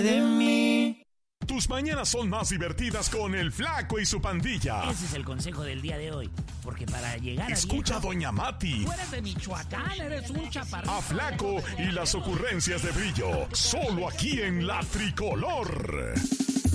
de mí. Tus mañanas son más divertidas con el Flaco y su pandilla. Ese es el consejo del día de hoy. Porque para llegar Escucha a a Doña Mati. Tú eres de Michoacán, eres un chaparrito. A Flaco y las ocurrencias de Brillo. Solo aquí en La Tricolor.